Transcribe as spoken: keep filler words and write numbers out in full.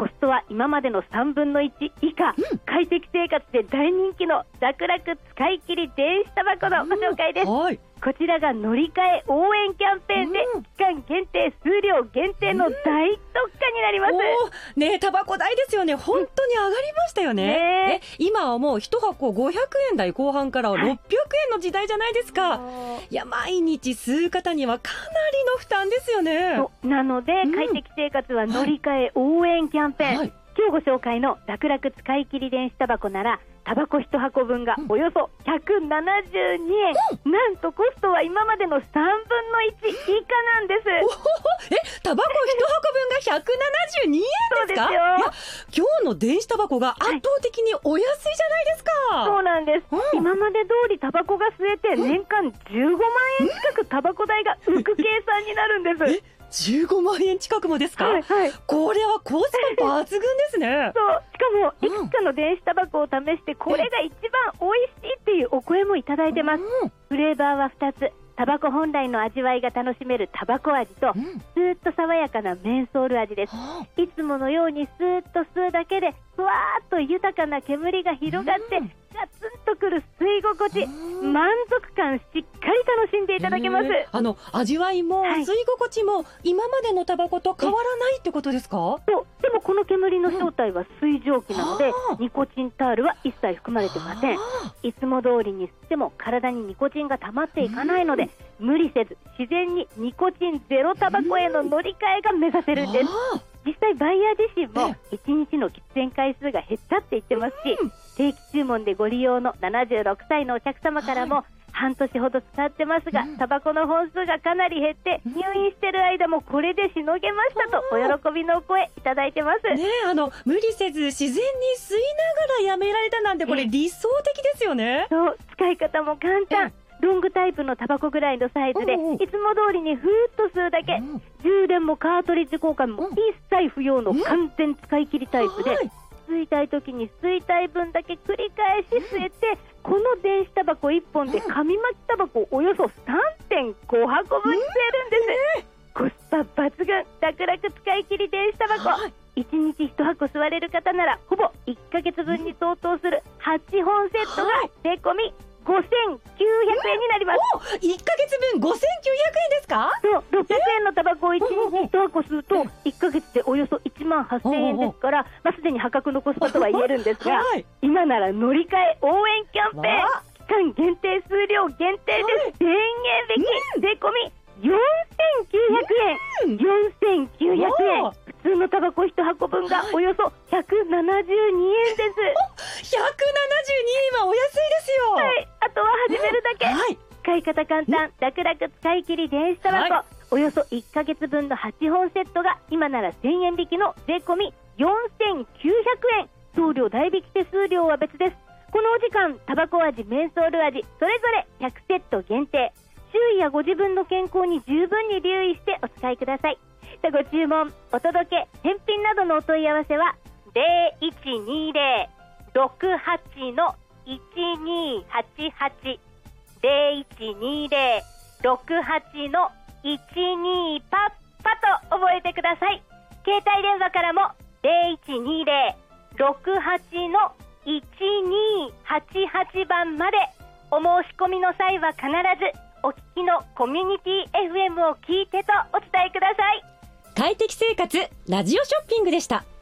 コストは今までのさんぶんのいち以下、うん、快適生活で大人気の楽々使い切り電子タバコのご紹介です、うん、はい、こちらが乗り換え応援キャンペーンで、うん、期間限定数量限定の大特価になります、うん、 おねえタバコ代ですよね、本当に上がりましたよね、うんね、え今はもういち箱ごひゃくえん台後半からろっぴゃくえんの時代じゃないですか、はい、いや毎日吸う方にはかなりの負担ですよね。 なので、うん、快適生活は乗り換え応援キャンペーン、はい、今日ご紹介の楽々使い切り電子タバコならタバコいち箱分がおよそひゃくななじゅうにえん、うん、なんとコストは今までのさんぶんのいち以下なんですえタバコいち箱分がひゃくななじゅうにえんですか？ そうですよ。 いや今日の電子タバコが圧倒的にお安いじゃないですか、 はい、そうなんです、うん、今まで通りタバコが吸えて年間じゅうごまんえん近くタバコ代が浮く計算になるんです、 えじゅうごまんえん近くもですか？はい、はい、これはコスパ抜群ですねそうしかもいくつかの電子タバコを試してこれが一番美味しいっていうお声もいただいてます、うん、フレーバーはふたつ、タバコ本来の味わいが楽しめるタバコ味と、うん、スーッと爽やかなメンソール味です、うん、いつものようにスーッと吸うだけでふわーっと豊かな煙が広がって、うん、ガツンとくる吸い心地、満足感しっかり楽しんでいただけます。 あの味わいも吸い心地も今までのタバコと変わらないってことですか？ そうでもこの煙の正体は水蒸気なので、うん、ニコチンタールは一切含まれてません。いつも通りに吸っても体にニコチンが溜まっていかないので、うん、無理せず自然にニコチンゼロタバコへの乗り換えが目指せるんです、うん、実際バイヤー自身もいちにちの喫煙回数が減ったって言ってますし、うん、定期注文でご利用のななじゅうろくさいのお客様からも、はい、半年ほど使ってますが、うん、タバコの本数がかなり減って入院してる間もこれでしのげましたとお喜びのお声いただいてます、 ね、あの無理せず自然に吸いながらやめられたなんてこれ理想的ですよね。 そう使い方も簡単、ロングタイプのタバコぐらいのサイズで、うんうん、いつも通りにふーっと吸うだけ、うん、充電もカートリッジ交換も一切不要の完全使い切りタイプで、うんはい吸いたい時に吸いたい分だけ繰り返し吸えて、この電子タバコいっぽんで紙巻きタバコおよそ さんてんご 箱分吸えるんです、コスパ抜群楽々使い切り電子タバコ、はい、いちにちいち箱吸われる方ならほぼいっかげつぶんに相当するはちほんセットが税込みごせんきゅうひゃくえんになります。 おいっかげつぶんごせんきゅうひゃくえんですか？ そうろっぴゃくえんのタバコをいちにちいち箱吸うといっかげつでおよそいちまんはっせんえんですから、まあ、すでに破格のコスパとは言えるんですが、はい、今なら乗り換え応援キャンペーン期間限定数量限定でせんえん引き、税込みよんせんきゅうひゃくえん、よんせんきゅうひゃくえん、普通のタバコいち箱分がおよそひゃくななじゅうにえんです。 ひゃくななじゅうにえんはお安いですよ。 はい、あとは始めるだけ、はい、使い方簡単楽々使い切り電子タバコ、はい、およそいっかげつぶんのはちほんセットが今ならせんえん引きの税込みよんせんきゅうひゃくえん、送料代引き手数料は別です。このお時間タバコ味メンソール味それぞれひゃくセット限定、周囲やご自分の健康に十分に留意してお使いください。ご注文お届け返品などのお問い合わせはゼロいちにゼロ ろくはち のいちにはちはち ゼロいちにゼロ ろくはち のいちにパッパと覚えてください。携帯電話からもゼロいちにゼロ ろくはち のいちにはちはちばんまで、お申し込みの際は必ずお聞きのコミュニティ エフエム を聞いてとお伝えください。 快適生活ラジオショッピングでした。